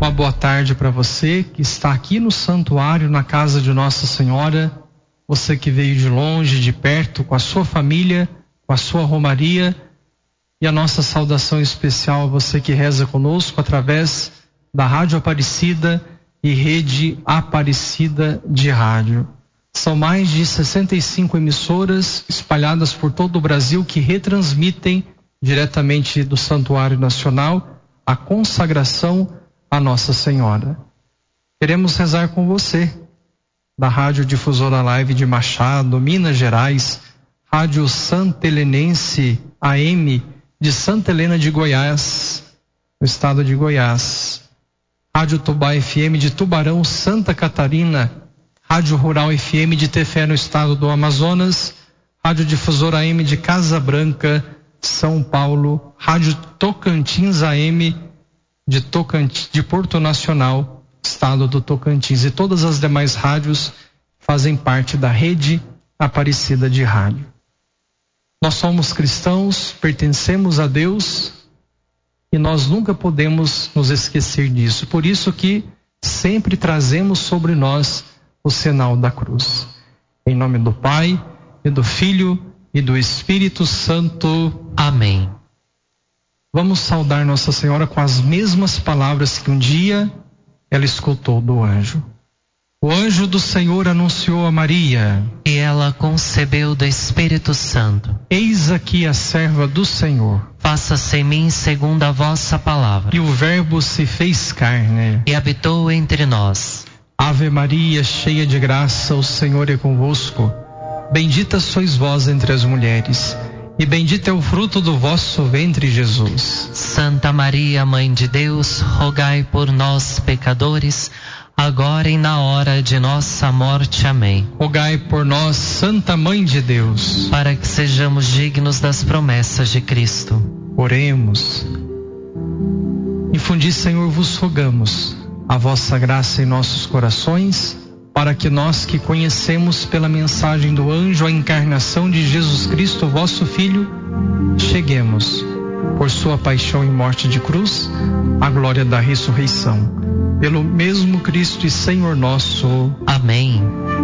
uma boa tarde para você que está aqui no santuário, na casa de Nossa Senhora, você que veio de longe, de perto, com a sua família, com a sua romaria, e a nossa saudação especial a você que reza conosco através da Rádio Aparecida e Rede Aparecida de Rádio. São mais de 65 emissoras espalhadas por todo o Brasil que retransmitem diretamente do Santuário Nacional a consagração a Nossa Senhora. Queremos rezar com você, da Rádio Difusora Live de Machado, Minas Gerais, Rádio Santa Helenense AM de Santa Helena de Goiás, no estado de Goiás, Rádio Tubá FM de Tubarão, Santa Catarina, Rádio Rural FM de Tefé, no estado do Amazonas, Rádio Difusora AM de Casa Branca, São Paulo, Rádio Tocantins AM de Porto Nacional, estado do Tocantins, e todas as demais rádios fazem parte da Rede Aparecida de Rádio. Nós somos cristãos, pertencemos a Deus e nós nunca podemos nos esquecer disso. Por isso que sempre trazemos sobre nós o sinal da cruz. Em nome do Pai, e do Filho, e do Espírito Santo. Amém. Vamos saudar Nossa Senhora com as mesmas palavras que um dia ela escutou do anjo. O anjo do Senhor anunciou a Maria, e ela concebeu do Espírito Santo. Eis aqui a serva do Senhor. Faça-se em mim segundo a vossa palavra. E o Verbo se fez carne e habitou entre nós. Ave Maria, cheia de graça, o Senhor é convosco. Bendita sois vós entre as mulheres, e bendito é o fruto do vosso ventre, Jesus. Santa Maria, Mãe de Deus, rogai por nós, pecadores, agora e na hora de nossa morte. Amém. Rogai por nós, Santa Mãe de Deus, para que sejamos dignos das promessas de Cristo. Oremos. Infundi, Senhor, vos rogamos a vossa graça em nossos corações, para que nós que conhecemos pela mensagem do anjo a encarnação de Jesus Cristo, vosso Filho, cheguemos, por sua paixão e morte de cruz, à glória da ressurreição. Pelo mesmo Cristo e Senhor nosso. Amém.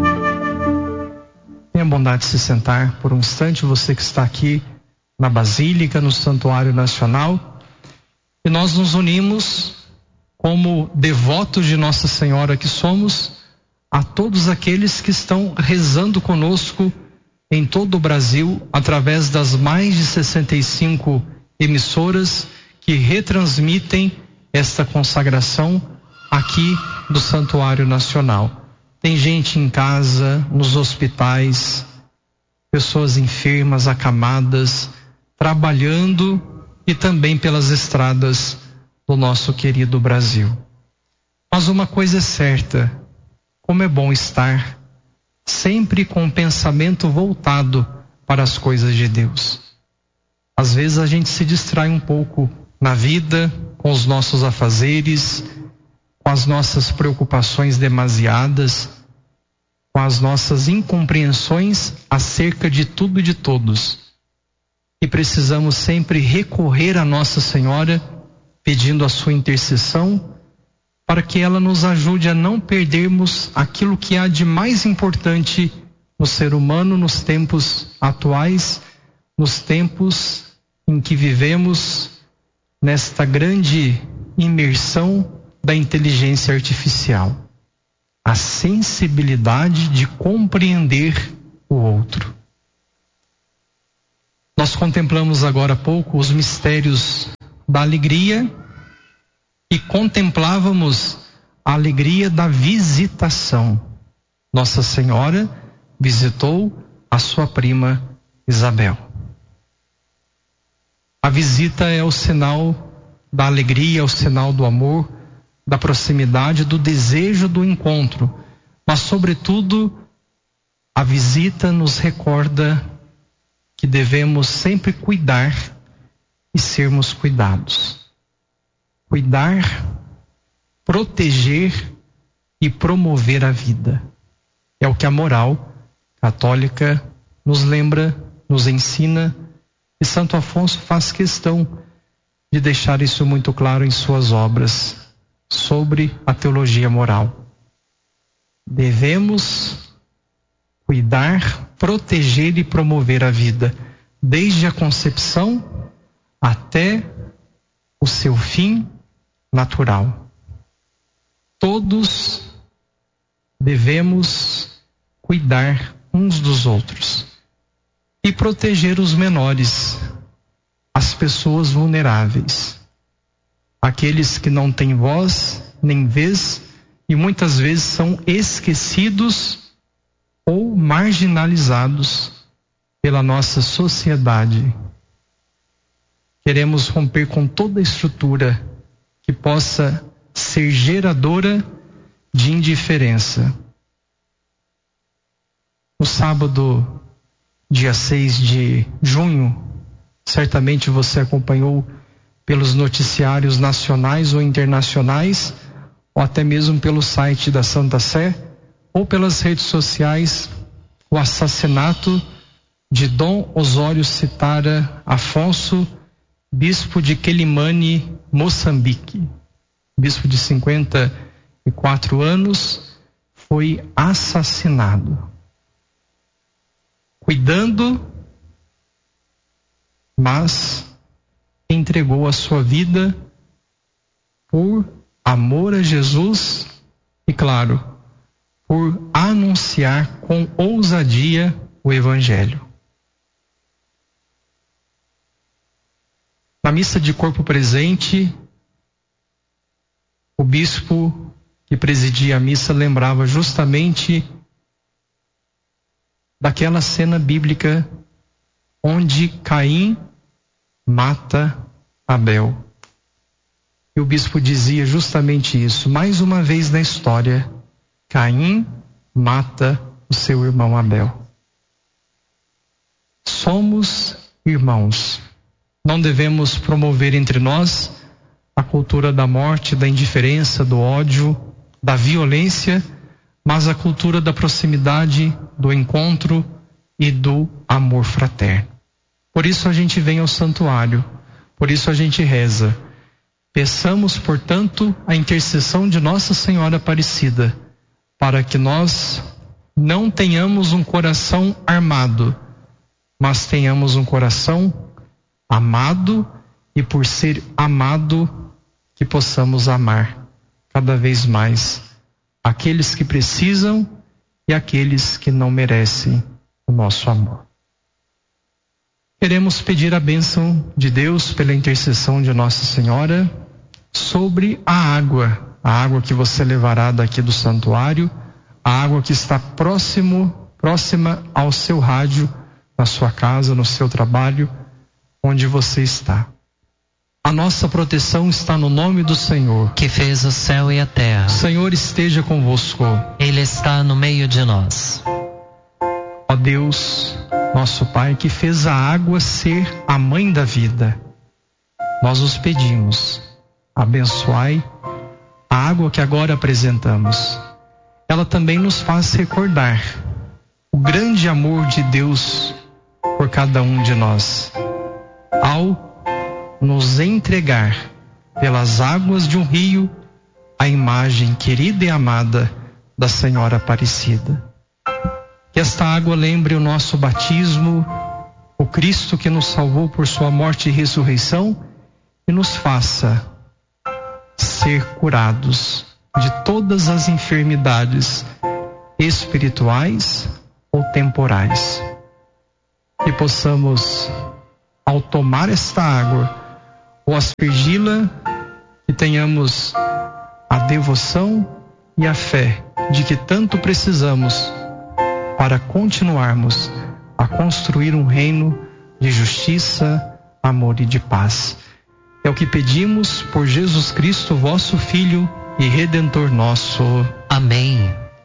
Tenha a bondade de se sentar por um instante, você que está aqui na Basílica, no Santuário Nacional, e nós nos unimos como devotos de Nossa Senhora que somos, a todos aqueles que estão rezando conosco em todo o Brasil, através das mais de 65 emissoras que retransmitem esta consagração aqui do Santuário Nacional. Tem gente em casa, nos hospitais, pessoas enfermas, acamadas, trabalhando, e também pelas estradas do nosso querido Brasil. Mas uma coisa é certa: como é bom estar sempre com o pensamento voltado para as coisas de Deus. Às vezes a gente se distrai um pouco na vida, com os nossos afazeres, com as nossas preocupações demasiadas, com as nossas incompreensões acerca de tudo e de todos. E precisamos sempre recorrer a Nossa Senhora, pedindo a sua intercessão, para que ela nos ajude a não perdermos aquilo que há de mais importante no ser humano nos tempos atuais, nos tempos em que vivemos nesta grande imersão da inteligência artificial: a sensibilidade de compreender o outro. Nós contemplamos agora há pouco os mistérios da alegria e contemplávamos a alegria da visitação. Nossa Senhora visitou a sua prima Isabel. A visita é o sinal da alegria, é o sinal do amor, da proximidade, do desejo do encontro. Mas, sobretudo, a visita nos recorda que devemos sempre cuidar e sermos cuidados. Cuidar, proteger e promover a vida. É o que a moral católica nos lembra, nos ensina, e Santo Afonso faz questão de deixar isso muito claro em suas obras. sobre a teologia moral. Devemos cuidar, proteger e promover a vida, desde a concepção até o seu fim natural. Todos devemos cuidar uns dos outros e proteger os menores, as pessoas vulneráveis, aqueles que não têm voz nem vez e muitas vezes são esquecidos ou marginalizados pela nossa sociedade. Queremos romper com toda estrutura que possa ser geradora de indiferença. No sábado, dia 6 de junho, certamente você acompanhou pelos noticiários nacionais ou internacionais, ou até mesmo pelo site da Santa Sé, ou pelas redes sociais, o assassinato de Dom Osório Citara Afonso, bispo de Quelimane, Moçambique. Bispo de 54 anos, foi assassinado. Cuidando, mas entregou a sua vida por amor a Jesus e, claro, por anunciar com ousadia o Evangelho. Na missa de corpo presente, o bispo que presidia a missa lembrava justamente daquela cena bíblica onde Caim mata Abel. E o bispo dizia justamente isso. Mais uma vez na história, Caim mata o seu irmão Abel. Somos irmãos. Não devemos promover entre nós a cultura da morte, da indiferença, do ódio, da violência, mas a cultura da proximidade, do encontro e do amor fraterno. Por isso a gente vem ao santuário, por isso a gente reza. Peçamos, portanto, a intercessão de Nossa Senhora Aparecida, para que nós não tenhamos um coração armado, mas tenhamos um coração amado e, por ser amado, que possamos amar cada vez mais aqueles que precisam e aqueles que não merecem o nosso amor. Queremos pedir a bênção de Deus pela intercessão de Nossa Senhora sobre a água que você levará daqui do santuário, a água que está próxima ao seu rádio, na sua casa, no seu trabalho, onde você está. A nossa proteção está no nome do Senhor, que fez o céu e a terra. O Senhor esteja convosco. Ele está no meio de nós. Ó Deus, nosso Pai, que fez a água ser a mãe da vida, nós os pedimos, abençoai a água que agora apresentamos. Ela também nos faz recordar o grande amor de Deus por cada um de nós, ao nos entregar pelas águas de um rio a imagem querida e amada da Senhora Aparecida. Que esta água lembre o nosso batismo, o Cristo que nos salvou por sua morte e ressurreição, e nos faça ser curados de todas as enfermidades espirituais ou temporais. Que possamos, ao tomar esta água ou aspergi-la, que tenhamos a devoção e a fé de que tanto precisamos para continuarmos a construir um reino de justiça, amor e de paz. É o que pedimos por Jesus Cristo, vosso Filho e Redentor nosso. Amém.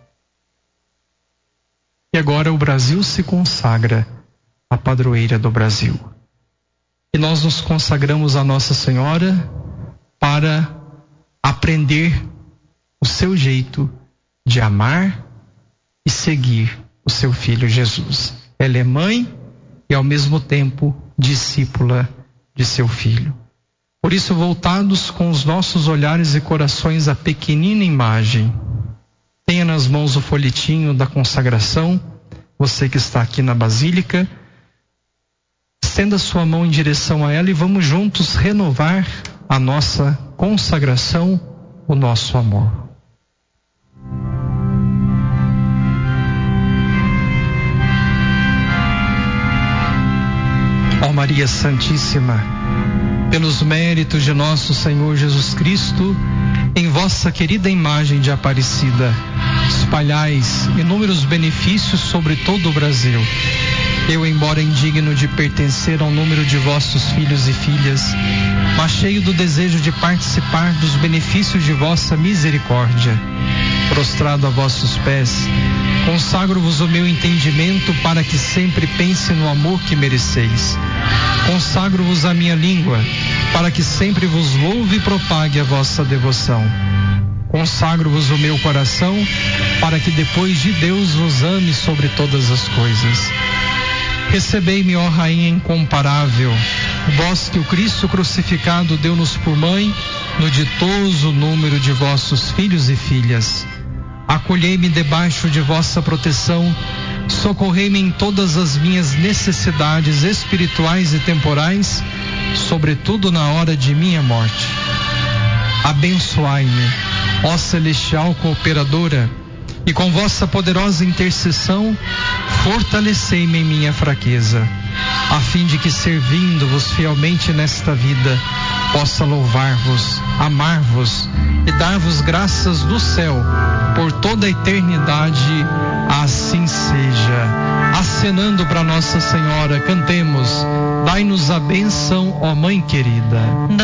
E agora o Brasil se consagra a padroeira do Brasil. E nós nos consagramos a Nossa Senhora para aprender o seu jeito de amar e seguir o seu Filho Jesus. Ela é mãe e ao mesmo tempo discípula de seu Filho. Por isso, voltados com os nossos olhares e corações à pequenina imagem, tenha nas mãos o folhetinho da consagração. Você que está aqui na Basílica, estenda sua mão em direção a ela e vamos juntos renovar a nossa consagração, o nosso amor. Ó Maria Santíssima, pelos méritos de nosso Senhor Jesus Cristo, em vossa querida imagem de Aparecida, espalhais inúmeros benefícios sobre todo o Brasil. Eu, embora indigno de pertencer ao número de vossos filhos e filhas, mas cheio do desejo de participar dos benefícios de vossa misericórdia, prostrado a vossos pés, consagro-vos o meu entendimento para que sempre pense no amor que mereceis. Consagro-vos a minha língua, para que sempre vos louve e propague a vossa devoção. Consagro-vos o meu coração, para que depois de Deus vos ame sobre todas as coisas. Recebei-me, ó Rainha incomparável, vós que o Cristo crucificado deu-nos por mãe, no ditoso número de vossos filhos e filhas. Acolhei-me debaixo de vossa proteção, socorrei-me em todas as minhas necessidades espirituais e temporais, sobretudo na hora de minha morte. Abençoai-me, ó celestial cooperadora, e com vossa poderosa intercessão, fortalecei-me em minha fraqueza, a fim de que, servindo-vos fielmente nesta vida, possa louvar-vos, amar-vos e dar-vos graças do céu por toda a eternidade. Assim seja. Acenando para Nossa Senhora, cantemos: dai-nos a bênção, ó Mãe querida.